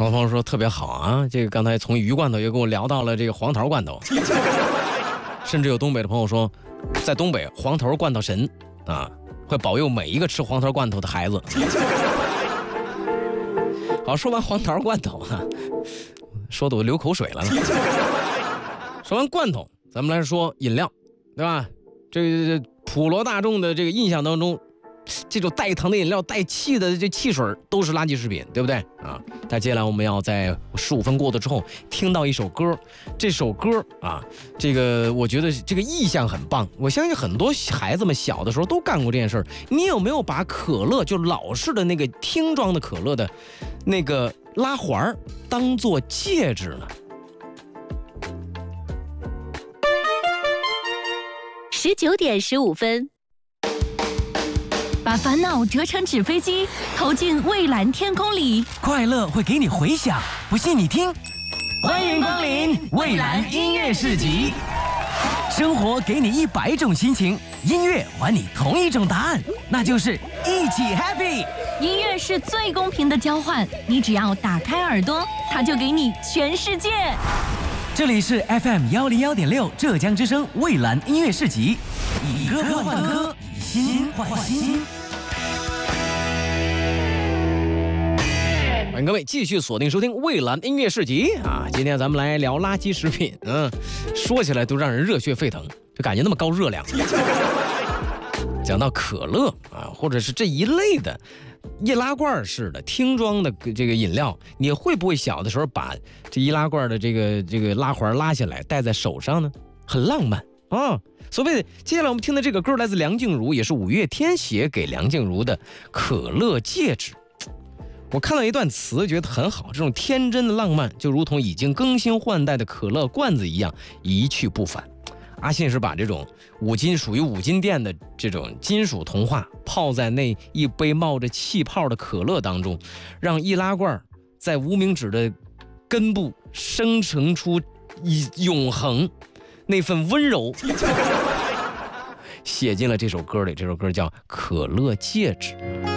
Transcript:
好多朋友说特别好啊，这个刚才从鱼罐头又跟我聊到了这个黄桃罐头，甚至有东北的朋友说，在东北黄桃罐头神啊，会保佑每一个吃黄桃罐头的孩子。好，说完黄桃罐头啊，说的我流口水了呢。说完罐头，咱们来说饮料，对吧？这普罗大众的这个印象当中，这种带糖的饮料、带气的这汽水都是垃圾食品，对不对啊？但接下来我们要在15分过了之后听到一首歌，这首歌啊，这个我觉得这个意象很棒。我相信很多孩子们小的时候都干过这件事儿。你有没有把可乐就老式的那个听装的可乐的那个拉环当做戒指呢 ？19点15分。 把烦恼折成纸飞机，投进蔚蓝天空里， 快乐会给你回响。不信你听，欢迎光临蔚蓝音乐市集。生活给你100种心情，音乐还你同一种答案，那就是一起 happy。 音乐是最公平的交换，你只要打开耳朵，它就给你全世界。 这里是 FM101.6浙江之声蔚蓝音乐市集，以歌换歌，以心换心。 欢迎各位继续锁定收听蔚蓝音乐市集啊！今天咱们来聊垃圾食品，说起来都让人热血沸腾，就感觉那么高热量。讲到可乐啊，或者是这一类的易拉罐式的听装的这个饮料，你会不会小的时候把这易拉罐的这个拉环拉下来戴在手上呢？很浪漫啊！所谓的接下来我们听的这个歌来自梁静茹，也是五月天写给梁静茹的《可乐戒指》。我看到一段词，觉得很好，这种天真的浪漫就如同已经更新换代的可乐罐子一样一去不返。阿信是把这种属于五金店的这种金属童话泡在那一杯冒着气泡的可乐当中，让易拉罐在无名指的根部生成出永恒那份温柔，写进了这首歌里。这首歌叫《可乐戒指》。